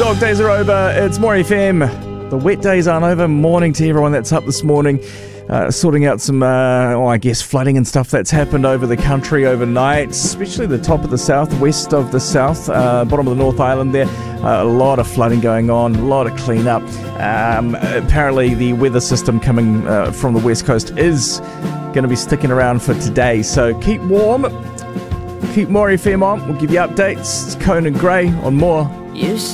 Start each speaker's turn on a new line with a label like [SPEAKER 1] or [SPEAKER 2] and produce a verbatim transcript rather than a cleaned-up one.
[SPEAKER 1] Dog days are over. It's More F M. The wet days aren't over. Morning to everyone that's up this morning, uh, sorting out some, uh, well, I guess, flooding and stuff that's happened over the country overnight, especially the top of the south, west of the south, uh, bottom of the North Island there. Uh, a lot of flooding going on, a lot of clean-up. Um, apparently, the weather system coming uh, from the west coast is going to be sticking around for today, so keep warm. Keep More F M on. We'll give you updates. It's Conan Gray on More.
[SPEAKER 2] You